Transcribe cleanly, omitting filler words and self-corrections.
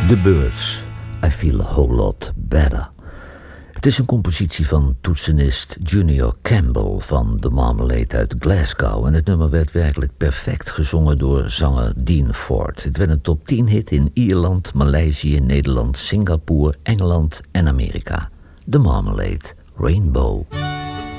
The Byrds, I Feel a Whole Lot Better. Het is een compositie van toetsenist Junior Campbell van The Marmalade uit Glasgow. En het nummer werd werkelijk perfect gezongen door zanger Dean Ford. Het werd een top 10 hit in Ierland, Maleisië, Nederland, Singapore, Engeland en Amerika. The Marmalade, Rainbow.